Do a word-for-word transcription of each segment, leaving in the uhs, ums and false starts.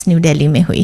New Delhi में हुई।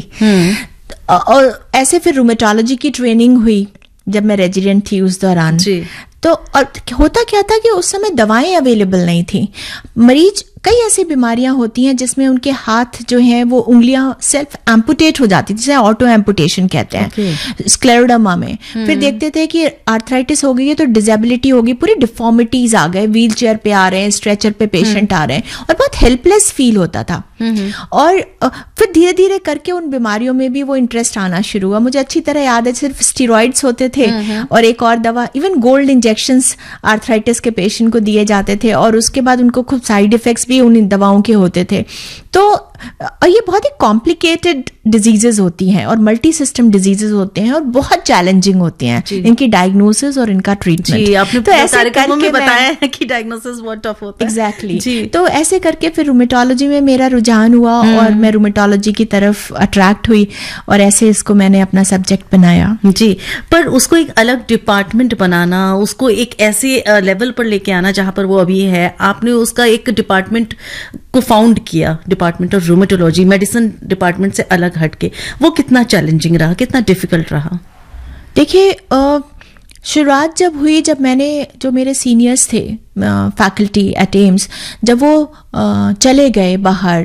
और ऐसे फिर रूमेटोलॉजी की ट्रेनिंग हुई जब मैं रेजिडेंट थी उस दौरान जी। तो और होता क्या था कि उस समय दवाएं अवेलेबल नहीं थी। मरीज कई ऐसी बीमारियां होती हैं जिसमें उनके हाथ जो हैं वो उंगलियां सेल्फ एम्पुटेट हो जाती, जिसे ऑटो एम्पुटेशन कहते हैं okay. स्क्लेरोडर्मा में फिर देखते थे कि आर्थराइटिस हो गई है तो डिसेबिलिटी होगी, पूरी डिफॉर्मिटीज आ गए, व्हील चेयर पे आ रहे हैं, स्ट्रेचर पे पेशेंट आ रहे हैं और बहुत हेल्पलेस फील होता था। और फिर धीरे धीरे करके उन बीमारियों में भी वो इंटरेस्ट आना शुरू हुआ। मुझे अच्छी तरह याद है सिर्फ स्टीरॉइड्स होते थे और एक और दवा, इवन गोल्ड इंजेक्शंस आर्थराइटिस के पेशेंट को दिए जाते थे और उसके बाद उनको खूब साइड इफेक्ट्स भी उन दवाओं के होते थे। तो ये बहुत ही कॉम्प्लिकेटेड डिजीजेस होती हैं और मल्टी सिस्टम डिजीजेस होते हैं और बहुत चैलेंजिंग होते हैं इनकी डायग्नोसिस और इनका ट्रीटमेंट। आपने तो ऐसे कार्यक्रमों में बताया है कि डायग्नोसिस बहुत टफ होता है। एग्जैक्टली। तो ऐसे करके फिर रूमेटोलॉजी में मेरा रुझान हुआ और मैं रूमेटोलॉजी की तरफ अट्रैक्ट हुई और ऐसे इसको मैंने अपना सब्जेक्ट बनाया जी। पर उसको एक अलग डिपार्टमेंट बनाना, उसको एक ऐसे लेवल पर लेके आना जहां पर वो अभी है, आपने उसका एक डिपार्टमेंट को फाउंड किया, department of rheumatology, medicine department से अलग हटके, वो कितना चैलेंजिंग रहा, कितना डिफिकल्ट रहा? देखिए शुरुआत जब हुई, जब मैंने जो मेरे सीनियर्स थे फैकल्टी एट एम्स, जब वो आ, चले गए बाहर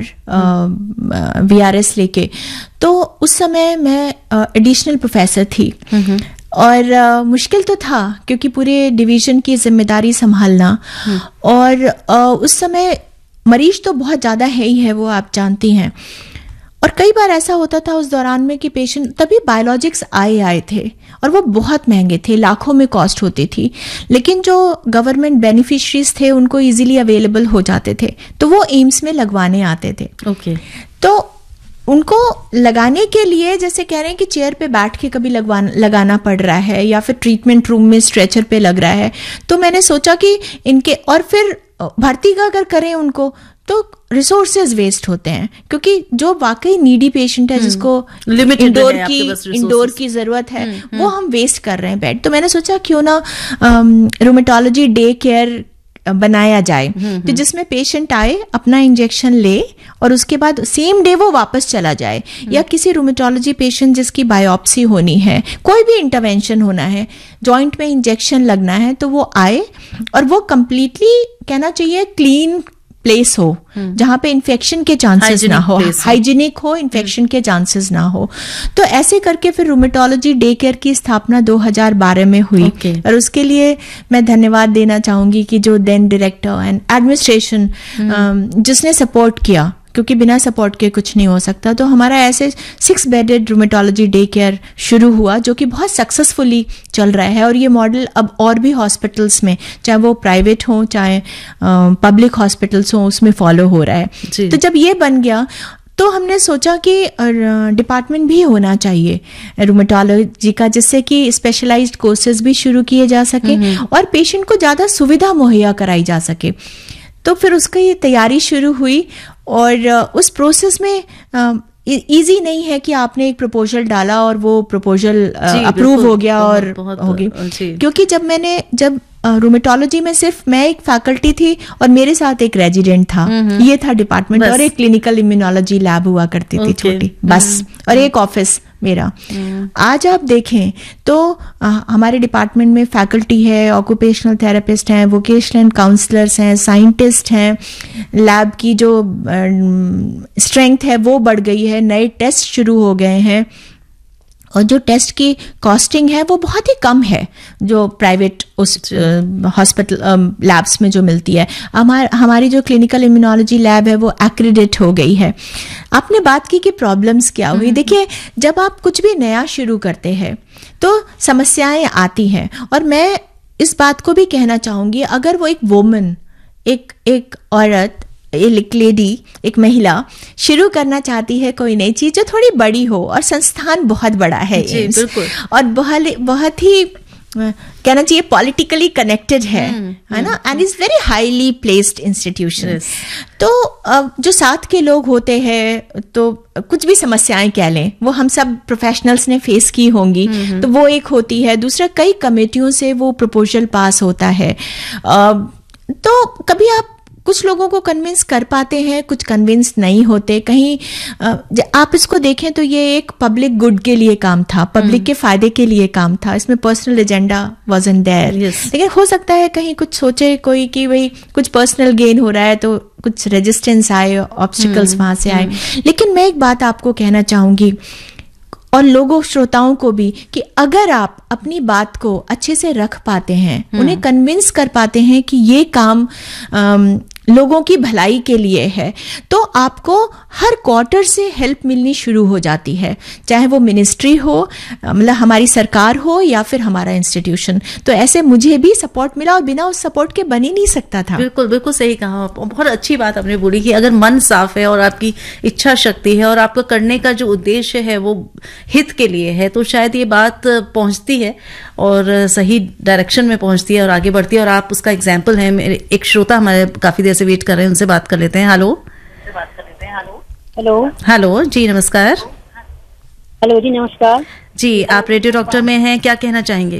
वीआरएस लेके, तो उस समय मैं एडिशनल प्रोफेसर थी और आ, मुश्किल तो था क्योंकि पूरे डिवीजन की जिम्मेदारी संभालना और आ, उस समय मरीज तो बहुत ज़्यादा है ही है, वो आप जानती हैं। और कई बार ऐसा होता था उस दौरान में कि पेशेंट, तभी बायोलॉजिक्स आए आए थे और वो बहुत महंगे थे, लाखों में कॉस्ट होती थी, लेकिन जो गवर्नमेंट बेनिफिशरीज थे उनको इजीली अवेलेबल हो जाते थे, तो वो एम्स में लगवाने आते थे। Okay okay. तो उनको लगाने के लिए जैसे कह रहे हैं कि चेयर पे बैठ के कभी लगवा लगाना पड़ रहा है या फिर ट्रीटमेंट रूम में स्ट्रेचर पे लग रहा है, तो मैंने सोचा कि इनके, और फिर भर्ती का अगर करें उनको तो रिसोर्सेज वेस्ट होते हैं, क्योंकि जो वाकई नीडी पेशेंट है जिसको इंडोर की इंडोर की जरूरत है वो हम वेस्ट कर रहे हैं बेड। तो मैंने सोचा क्यों ना रूमेटोलॉजी डे केयर बनाया जाए, तो जिसमें पेशेंट आए, अपना इंजेक्शन ले और उसके बाद सेम डे वो वापस चला जाए, या किसी रूमेटोलॉजी पेशेंट जिसकी बायोप्सी होनी है, कोई भी इंटरवेंशन होना है, जॉइंट में इंजेक्शन लगना है, तो वो आए और वो कंप्लीटली कहना चाहिए क्लीन प्लेस हो जहां पे इन्फेक्शन के चांसेस ना हो, हाइजीनिक हो, इन्फेक्शन के चांसेस ना हो। तो ऐसे करके फिर रूमेटोलॉजी डे केयर की स्थापना दो हज़ार बारह में हुई okay. और उसके लिए मैं धन्यवाद देना चाहूंगी कि जो देन डायरेक्टर एंड एडमिनिस्ट्रेशन जिसने सपोर्ट किया, क्योंकि बिना सपोर्ट के कुछ नहीं हो सकता। तो हमारा ऐसे six bedded rheumatology day care शुरू हुआ जो कि बहुत सक्सेसफुली चल रहा है और ये मॉडल अब और भी हॉस्पिटल्स में, चाहे वो प्राइवेट हो चाहे पब्लिक हॉस्पिटल्स हो, उसमें फॉलो हो रहा है। तो जब ये बन गया तो हमने सोचा कि डिपार्टमेंट भी होना चाहिए रूमेटोलॉजी का, जिससे कि स्पेशलाइज्ड कोर्सेज भी शुरू किए जा सके और पेशेंट को ज़्यादा सुविधा मुहैया कराई जा सके। तो फिर उसका ये तैयारी शुरू हुई और उस प्रोसेस में इजी नहीं है कि आपने एक प्रपोजल डाला और वो प्रपोजल अप्रूव हो गया और हो गई, क्योंकि जब मैंने जब रूमेटोलॉजी में सिर्फ मैं एक फैकल्टी थी और मेरे साथ एक रेजिडेंट था, ये था डिपार्टमेंट, और एक क्लिनिकल इम्यूनोलॉजी लैब हुआ करती थी छोटी, बस, और एक ऑफिस मेरा। आज आप देखें तो आ, हमारे डिपार्टमेंट में फैकल्टी है, ऑक्यूपेशनल थेरेपिस्ट हैं, वोकेशनल काउंसलर्स हैं, साइंटिस्ट हैं, लैब की जो स्ट्रेंथ है वो बढ़ गई है, नए टेस्ट शुरू हो गए हैं और जो टेस्ट की कॉस्टिंग है वो बहुत ही कम है जो प्राइवेट उस हॉस्पिटल लैब्स में जो मिलती है। हमार, हमारी जो क्लिनिकल इम्यूनोलॉजी लैब है वो एक्रेडिट हो गई है। आपने बात की कि प्रॉब्लम्स क्या हुई। देखिए, जब आप कुछ भी नया शुरू करते हैं तो समस्याएं आती हैं, और मैं इस बात को भी कहना चाहूंगी, अगर वो एक वुमन, एक एक औरत, एक लेडी, एक महिला शुरू करना चाहती है कोई नई चीज जो थोड़ी बड़ी हो, और संस्थान बहुत बड़ा है एम्स, और बहुत बहुत ही कहना चाहिए पॉलिटिकली कनेक्टेड है, है ना, and is very highly placed institution. तो जो साथ के लोग होते हैं तो कुछ भी समस्याएं कह लें वो हम सब प्रोफेशनल्स ने फेस की होंगी, तो वो एक होती है। दूसरा, कई कमेटियों से वो प्रपोजल पास होता है, तो कभी आप कुछ लोगों को कन्विंस कर पाते हैं, कुछ कन्विंस नहीं होते। कहीं आप इसको देखें तो ये एक पब्लिक गुड के लिए काम था, पब्लिक के फायदे के लिए काम था, इसमें पर्सनल एजेंडा वाज़न्ट देयर। लेकिन हो सकता है कहीं कुछ सोचे कोई कि भाई कुछ पर्सनल गेन हो रहा है तो कुछ रेजिस्टेंस आए, ऑब्स्टिकल्स वहां से आए। लेकिन मैं एक बात आपको कहना चाहूंगी और लोगों श्रोताओं को भी कि अगर आप अपनी बात को अच्छे से रख पाते हैं, उन्हें कन्विंस कर पाते हैं कि ये काम आम, लोगों की भलाई के लिए है, तो आपको हर क्वार्टर से हेल्प मिलनी शुरू हो जाती है, चाहे वो मिनिस्ट्री हो, मतलब हमारी सरकार हो या फिर हमारा इंस्टीट्यूशन। तो ऐसे मुझे भी सपोर्ट मिला और बिना उस सपोर्ट के बन ही नहीं सकता था। बिल्कुल बिल्कुल सही कहा, बहुत अच्छी बात आपने बोली कि अगर मन साफ है और आपकी इच्छा शक्ति है और आपका करने का जो उद्देश्य है वो हित के लिए है, तो शायद ये बात पहुंचती है और सही डायरेक्शन में पहुंचती है और आगे बढ़ती है। और आप उसका एग्जाम्पल है। मेरे एक श्रोता हमारे काफी देर से वेट कर रहे हैं, उनसे बात कर लेते हैं। हेलो हेलो हेलो जी नमस्कार। हेलो जी नमस्कार जी, आप रेडियो डॉक्टर में हैं, क्या कहना चाहेंगे?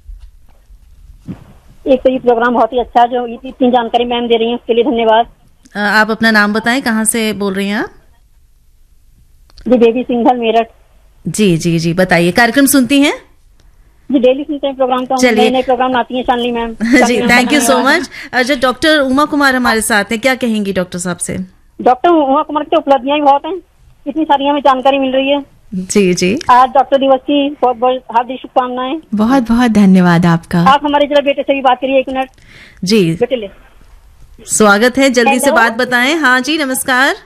एक तो ये प्रोग्राम बहुत ही अच्छा है, जो इतनी जानकारी मैम दे रही हैं उसके लिए धन्यवाद। आप अपना नाम बताएं, कहाँ से बोल रही हैं आप? जी बेबी सिंघल मेरठ। जी जी जी बताइए, कार्यक्रम सुनती हैं? जी डेली सुनते हैं प्रोग्राम का, नए नए प्रोग्राम आती हैं Shalini ma'am. Ji thank you so much. अच्छा, डॉक्टर उमा कुमार हमारे साथ हैं, क्या कहेंगी डॉक्टर साहब से? डॉक्टर उमा कुमार की उपलब्धियां भी बहुत हैं, इतनी सारी हमें जानकारी मिल रही है। जी जी, आज डॉक्टर दिवस की बहुत बहुत हार्दिक शुभकामनाएं। बहुत बहुत धन्यवाद आपका। आप हमारे जरा बेटे से भी बात करिए, एक मिनट। जी बेटे ले स्वागत है, जल्दी से बात बताएं। हाँ जी नमस्कार।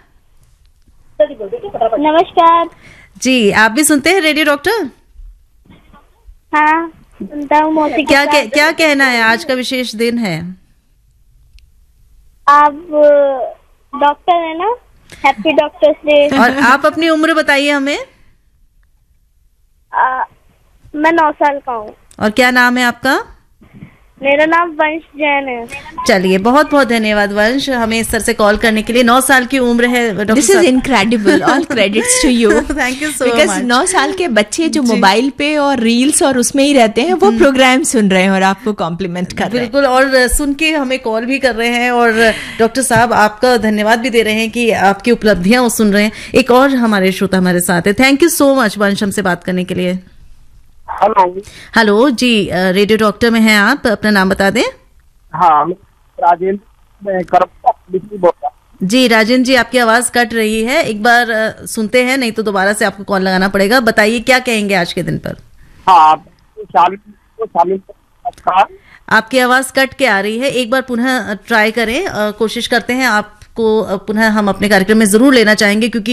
नमस्कार जी, आप भी सुनते हैं रेडियो डॉक्टर? हाँ सुनता हूँ। क्या क्या क्या कहना है? आज का विशेष दिन है। आप डॉक्टर है ना, हैप्पी डॉक्टर्स डे। और आप अपनी उम्र बताइए हमें। आ, मैं नौ साल का हूँ। और क्या नाम है आपका? मेरा नाम वंश जैन है। चलिए, बहुत बहुत धन्यवाद वंश, हमें इस तरह से कॉल करने के लिए। नौ साल की उम्र है doctor. This is incredible, all credits to you. Thank you so much. Because नौ साल के बच्चे जो मोबाइल पे और रील्स और उसमें ही रहते हैं, वो प्रोग्राम सुन रहे हैं और आपको कॉम्प्लीमेंट कर रहे हैं। बिल्कुल, और सुन के हमें कॉल भी कर रहे हैं और डॉक्टर साहब आपका धन्यवाद भी दे रहे हैं कि आपकी उपलब्धियां वो सुन रहे हैं। एक और हमारे श्रोता हमारे साथ है। थैंक यू सो मच वंश हमसे बात करने के लिए। हेलो हेलो जी, रेडियो डॉक्टर में हैं आप, अपना नाम बता दें। हाँ राजेंद्र, मैं करम बोल रहा हूँ। जी राजेंद्र जी, आपकी आवाज कट रही है, एक बार आ, सुनते हैं, नहीं तो दोबारा से आपको कॉल लगाना पड़ेगा। बताइए क्या कहेंगे आज के दिन पर? हाँ शालिनी, आपकी आवाज कट के आ रही है, एक बार पुनः ट्राई करें। आ, कोशिश करते हैं आप को पुनः हम अपने कार्यक्रम में जरूर लेना चाहेंगे, क्योंकि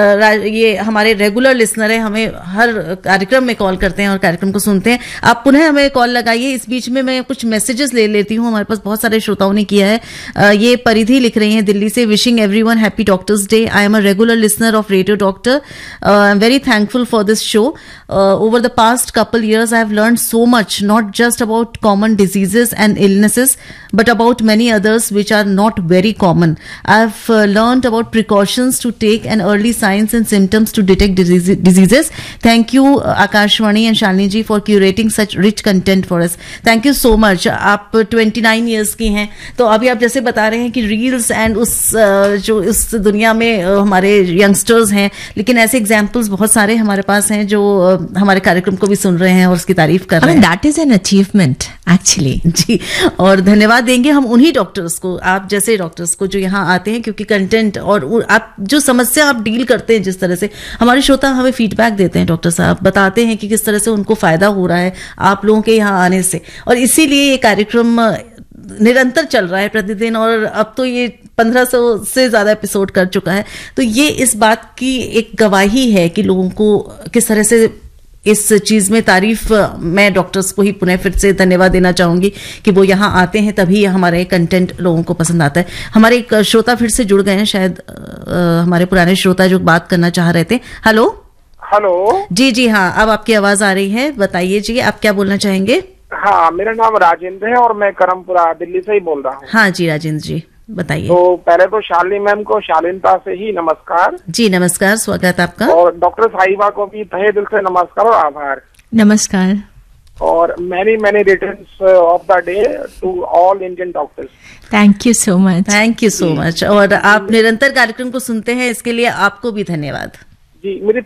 ये हमारे रेगुलर लिसनर है, हमें हर कार्यक्रम में कॉल करते हैं और कार्यक्रम को सुनते हैं। आप पुनः हमें कॉल लगाइए। इस बीच में मैं कुछ मैसेजेस ले लेती हूँ, हमारे पास बहुत सारे श्रोताओं ने किया है। ये परिधि लिख रही हैं दिल्ली से, wishing everyone happy doctors day. I am a regular listener of radio doctor, I am very thankful for this show. Over the past couple years I have learned so much, not just about common diseases and illnesses, but about many others which are not very common. I have uh, learned about precautions to take and early signs and symptoms to detect disease, diseases. Thank you uh, Akashwani and Shalini ji for curating such rich content for us. Thank you so much. आप उनतीस years की हैं, तो अभी आप जैसे बता रहे हैं कि रील्स एंड उस uh, जो इस दुनिया में uh, हमारे यंगस्टर्स हैं, लेकिन ऐसे एग्जाम्पल्स बहुत सारे हमारे पास हैं जो uh, हमारे कार्यक्रम को भी सुन रहे हैं और उसकी तारीफ कर रहे हैं। That is an achievement actually. जी, और धन्यवाद देंगे हम उन्हीं डॉक्टर्स को, आप जैसे डॉक्टर्स को जो यहाँ आते हैं, क्योंकि कंटेंट और आप जो समस्या आप डील करते हैं, जिस तरह से हमारे श्रोता हमें फीडबैक देते हैं, डॉक्टर साहब बताते हैं कि किस तरह से उनको फायदा हो रहा है आप लोगों के यहाँ आने से, और इसीलिए ये कार्यक्रम निरंतर चल रहा है प्रतिदिन, और अब तो ये पंद्रह सौ से ज्यादा एपिसोड कर चुका है। तो ये इस बात की एक गवाही है कि लोगों को किस तरह से इस चीज में तारीफ, मैं डॉक्टर्स को ही पुनः फिर से धन्यवाद देना चाहूंगी कि वो यहाँ आते हैं, तभी हमारे कंटेंट लोगों को पसंद आता है। हमारे एक श्रोता फिर से जुड़ गए हैं, शायद आ, हमारे पुराने श्रोता जो बात करना चाह रहे थे। हेलो हेलो जी जी हाँ, अब आपकी आवाज आ रही है, बताइए जी आप क्या बोलना चाहेंगे? हाँ, मेरा नाम राजेंद्र है और मैं करमपुरा दिल्ली से ही बोल रहा हूँ। हाँ जी राजेंद्र जी बताइए। तो पहले तो शालिनी मैम को शालीनता से ही नमस्कार। जी नमस्कार, स्वागत आपका। और डॉक्टर साहिबा को भी तहे दिल से नमस्कार और आभार। नमस्कार। और many many returns of the day to all Indian doctors. Thank you so much. Thank you so much. और आप निरंतर कार्यक्रम को सुनते हैं, इसके लिए आपको भी धन्यवाद। जी, मेरी